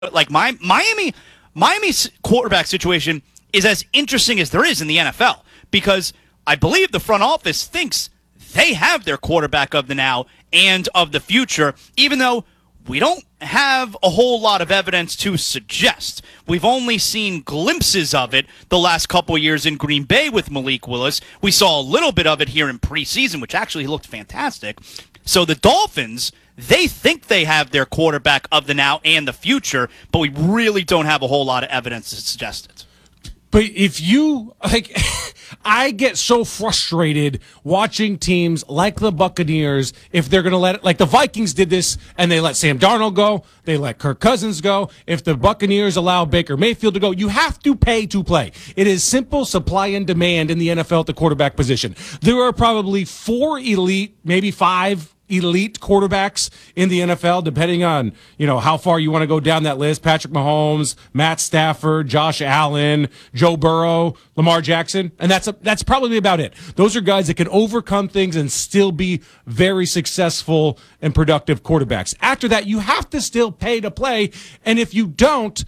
like Miami's quarterback situation is as interesting as there is in the NFL because I believe the front office thinks they have their quarterback of the now and of the future, even though we don't have a whole lot of evidence to suggest. We've only seen glimpses of it the last couple of years in Green Bay with Malik Willis. We saw a little bit of it here in preseason, which actually looked fantastic. So the Dolphins, they think they have their quarterback of the now and the future, but we really don't have a whole lot of evidence to suggest it. But if you, like, I get so frustrated watching teams like the Buccaneers if they're going to let it, like the Vikings did this and they let Sam Darnold go, they let Kirk Cousins go. If the Buccaneers allow Baker Mayfield to go, you have to pay to play. It is simple supply and demand in the NFL at the quarterback position. There are probably 4 elite, maybe 5 elite quarterbacks in the NFL, depending on, how far you want to go down that list. Patrick Mahomes, Matt Stafford, Josh Allen, Joe Burrow, Lamar Jackson. And that's probably about it. Those are guys that can overcome things and still be very successful and productive quarterbacks. After that, you have to still pay to play. And if you don't,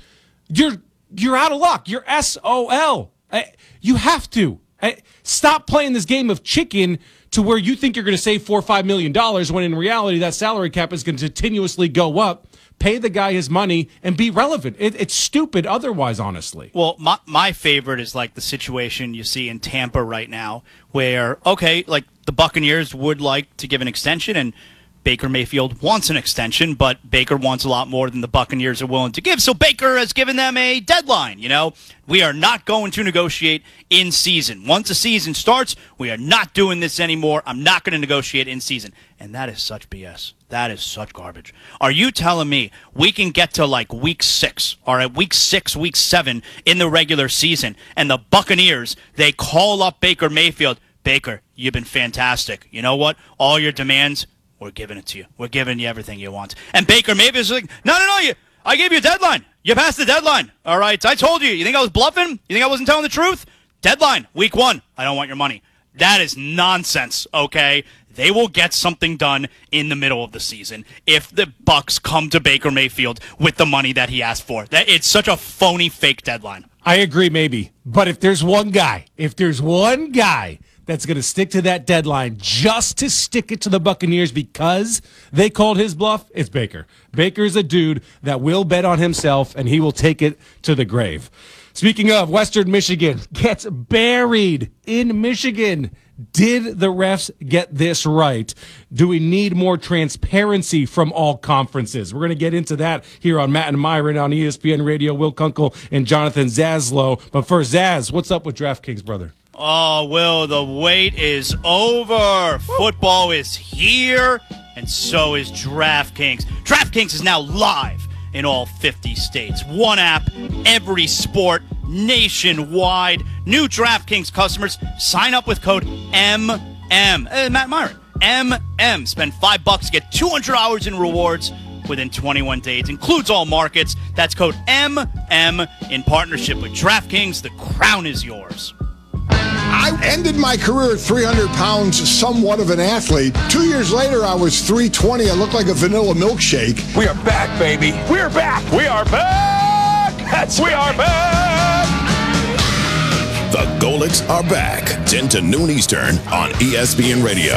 you're out of luck. You're SOL. You have to. Stop playing this game of chicken to where you think you're going to save $4 or $5 million when in reality that salary cap is going to continuously go up. Pay the guy his money and be relevant. It's stupid otherwise, honestly. Well, my favorite is like the situation you see in Tampa right now where, okay, like the Buccaneers would like to give an extension and Baker Mayfield wants an extension, but Baker wants a lot more than the Buccaneers are willing to give. So Baker has given them a deadline. We are not going to negotiate in season. Once the season starts, we are not doing this anymore. I'm not going to negotiate in season. And that is such BS. That is such garbage. Are you telling me we can get to like week 6 or at week 6, week 7 in the regular season and the Buccaneers, they call up Baker Mayfield, Baker, you've been fantastic. You know what? All your demands, we're giving it to you. We're giving you everything you want. And Baker Mayfield's like, no, I gave you a deadline. You passed the deadline. All right, I told you. You think I was bluffing? You think I wasn't telling the truth? Deadline, week 1. I don't want your money. That is nonsense, okay? They will get something done in the middle of the season if the Bucs come to Baker Mayfield with the money that he asked for. It's such a phony, fake deadline. I agree, maybe. But if there's one guy that's going to stick to that deadline just to stick it to the Buccaneers because they called his bluff, it's Baker. Baker's a dude that will bet on himself, and he will take it to the grave. Speaking of, Western Michigan gets buried in Michigan. Did the refs get this right? Do we need more transparency from all conferences? We're going to get into that here on Matt and Myron on ESPN Radio. Will Kunkel and Jonathan Zaslow. But first, Zaz, what's up with DraftKings, brother? Oh, Will, the wait is over. Football is here, and so is DraftKings. DraftKings is now live in all 50 states. One app, every sport, nationwide. New DraftKings customers sign up with code MM. Matt Myron, MM. Spend $5 to get $200 in rewards within 21 days. Includes all markets. That's code MM in partnership with DraftKings. The crown is yours. I ended my career at 300 pounds, somewhat of an athlete. 2 years later, I was 320. I looked like a vanilla milkshake. We are back, baby. We're back. We are back. We are back. The Golics are back. 10 to noon Eastern on ESPN Radio.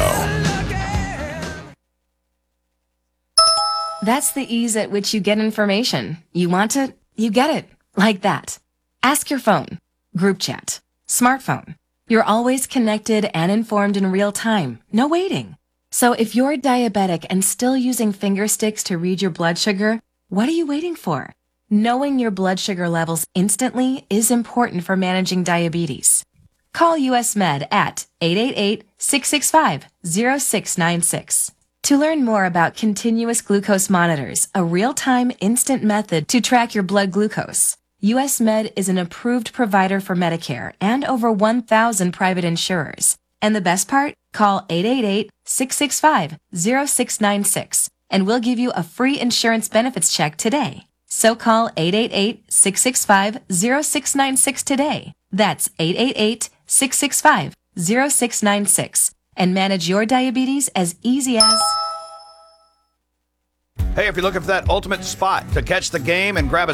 That's the ease at which you get information. You want it, you get it. Like that. Ask your phone. Group chat. Smartphone. You're always connected and informed in real time. No waiting. So if you're diabetic and still using finger sticks to read your blood sugar, what are you waiting for? Knowing your blood sugar levels instantly is important for managing diabetes. Call US Med at 888-665-0696. To learn more about continuous glucose monitors, a real-time instant method to track your blood glucose. US Med is an approved provider for Medicare and over 1,000 private insurers. And the best part? Call 888-665-0696 and we'll give you a free insurance benefits check today. So call 888-665-0696 today. That's 888-665-0696 and manage your diabetes as easy as... Hey, if you're looking for that ultimate spot to catch the game and grab a